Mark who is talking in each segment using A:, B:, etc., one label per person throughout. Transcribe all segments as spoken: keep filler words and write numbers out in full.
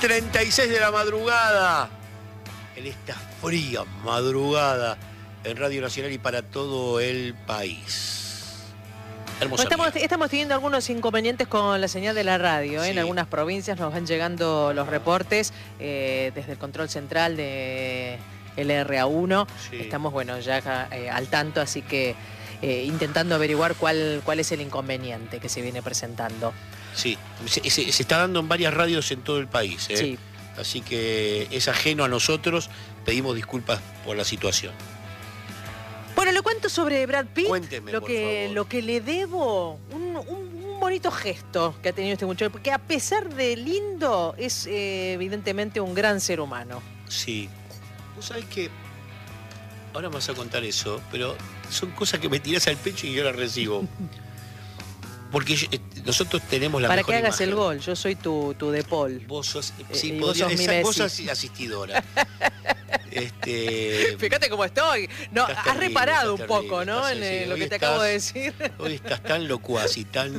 A: treinta y seis de la madrugada, en esta fría madrugada, en Radio Nacional y para todo el país.
B: Bueno, estamos, estamos teniendo algunos inconvenientes con la señal de la radio. ¿eh? Sí. En algunas provincias nos van llegando los reportes eh, desde el control central de L R A uno. Sí. Estamos, bueno, ya eh, al tanto, así que eh, intentando averiguar cuál, cuál es el inconveniente que se viene presentando.
A: Sí, se, se, se está dando en varias radios en todo el país. ¿eh?
B: Sí.
A: Así que es ajeno a nosotros, pedimos disculpas por la situación.
B: Bueno, le cuento sobre Brad Pitt.
A: Cuénteme,
B: lo
A: por
B: que
A: favor.
B: Lo que le debo, un, un, un bonito gesto que ha tenido este muchacho, porque a pesar de lindo, es eh, evidentemente un gran ser humano.
A: Sí. Vos sabés que, ahora me vas a contar eso, pero son cosas que me tirás al pecho y yo las recibo. Porque yo, eh, nosotros tenemos la
B: Para
A: mejor
B: que hagas
A: imagen.
B: el gol, yo soy tu, tu de Paul.
A: Vos sos, sí,
B: eh,
A: podría,
B: vos sos mi
A: esa, vos
B: Messi.
A: sos asistidora. este,
B: Fíjate cómo estoy. No, has
A: terrible,
B: reparado un
A: terrible,
B: poco, ¿no?
A: estás,
B: En
A: sí,
B: eh, lo que te
A: estás,
B: acabo de decir.
A: Hoy estás tan locuaz y tan...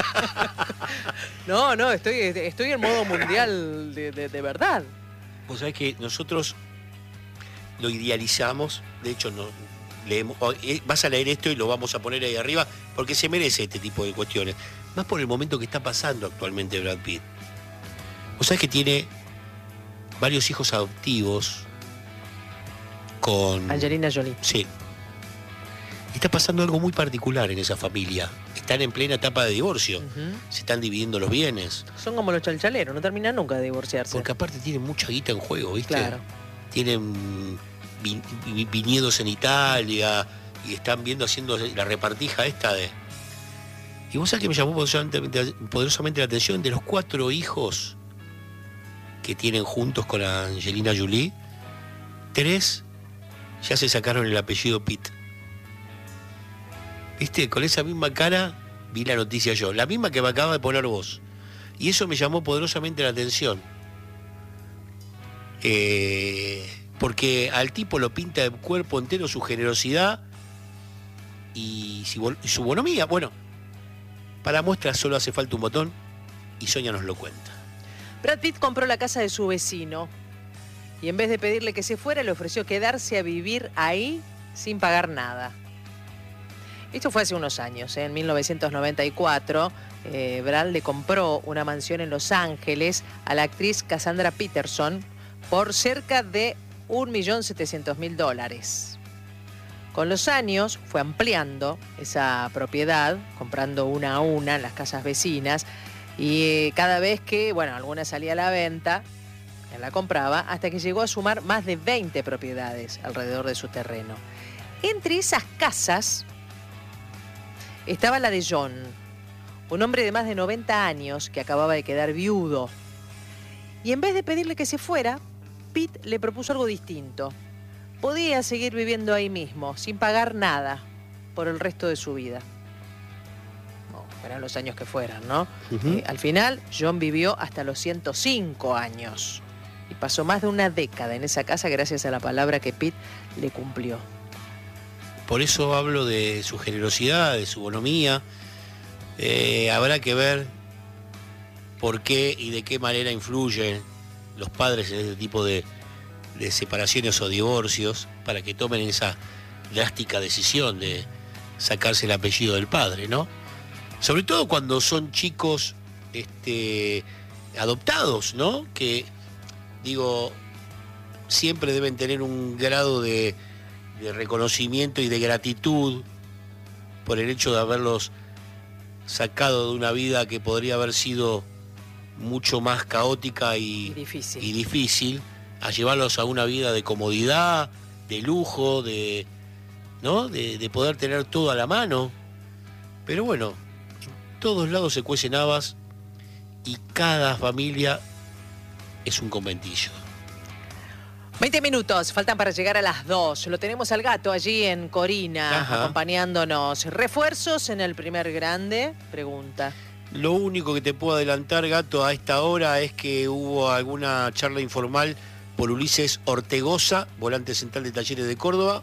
B: No, no, estoy, estoy en modo mundial de, de, de verdad.
A: Vos sabés que nosotros lo idealizamos, de hecho no leemos, vas a leer esto y lo vamos a poner ahí arriba, porque se merece este tipo de cuestiones. Más por el momento que está pasando actualmente Brad Pitt. Vos sabés que tiene varios hijos adoptivos con...
B: Angelina Jolie.
A: Sí. Y está pasando algo muy particular en esa familia. Están en plena etapa de divorcio. Uh-huh. Se están dividiendo los bienes.
B: Son como los chalchaleros, no terminan nunca de divorciarse.
A: Porque aparte tienen mucha guita en juego, ¿viste?
B: Claro.
A: Tienen vi- vi- viñedos en Italia y están viendo haciendo la repartija esta de... Y vos sabés que me llamó poderosamente, poderosamente la atención de los cuatro hijos que tienen juntos con Angelina Jolie, tres ya se sacaron el apellido Pitt. ¿Viste? Con esa misma cara vi la noticia yo, la misma que me acaba de poner vos. Y eso me llamó poderosamente la atención. Eh, porque al tipo lo pinta de cuerpo entero su generosidad y su bonomía. Bueno, para muestra solo hace falta un botón y Sonia nos lo cuenta.
B: Brad Pitt compró la casa de su vecino y en vez de pedirle que se fuera, le ofreció quedarse a vivir ahí sin pagar nada. Esto fue hace unos años, ¿eh? En mil novecientos noventa y cuatro, eh, Brad le compró una mansión en Los Ángeles a la actriz Cassandra Peterson por cerca de un millón setecientos mil dólares. Con los años fue ampliando esa propiedad, comprando una a una en las casas vecinas, y cada vez que, bueno, alguna salía a la venta, él la compraba, hasta que llegó a sumar más de veinte propiedades alrededor de su terreno. Entre esas casas estaba la de John, un hombre de más de noventa años que acababa de quedar viudo. Y en vez de pedirle que se fuera, Pitt le propuso algo distinto. Podía seguir viviendo ahí mismo, sin pagar nada, por el resto de su vida. No, eran los años que fueran, ¿no? Uh-huh. Eh, al final, John vivió hasta los ciento cinco años. Y pasó más de una década en esa casa gracias a la palabra que Pitt le cumplió.
A: Por eso hablo de su generosidad, de su bonomía. Eh, habrá que ver por qué y de qué manera influyen los padres en este tipo de, de separaciones o divorcios para que tomen esa drástica decisión de sacarse el apellido del padre, ¿no? Sobre todo cuando son chicos este, adoptados, ¿no? Que, digo, siempre deben tener un grado de, de reconocimiento y de gratitud por el hecho de haberlos sacado de una vida que podría haber sido mucho más caótica y,
B: y, difícil.
A: y difícil, a llevarlos a una vida de comodidad, de lujo, de, ¿no? de, de poder tener todo a la mano. Pero bueno, en todos lados se cuecen habas y cada familia es un conventillo.
B: veinte minutos, faltan para llegar a las dos. Lo tenemos al gato allí en Corina, Ajá. acompañándonos. ¿Refuerzos en el primer grande? Pregunta.
A: Lo único que te puedo adelantar, gato, a esta hora es que hubo alguna charla informal por Ulises Ortegoza, volante central de Talleres de Córdoba,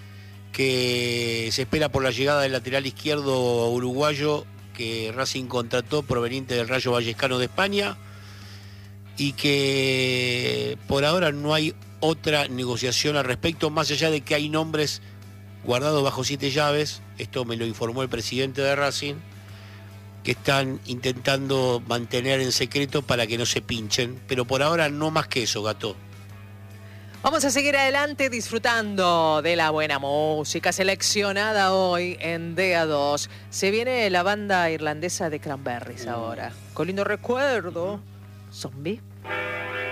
A: que se espera por la llegada del lateral izquierdo uruguayo que Racing contrató proveniente del Rayo Vallecano de España. y que por ahora no hay otra negociación al respecto, más allá de que hay nombres guardados bajo siete llaves, esto me lo informó el presidente de Racing, que están intentando mantener en secreto para que no se pinchen, pero por ahora no más que eso, Gato.
B: Vamos a seguir adelante disfrutando de la buena música seleccionada hoy en D A dos. Se viene la banda irlandesa de Cranberries ahora. Con lindo recuerdo. Zombie.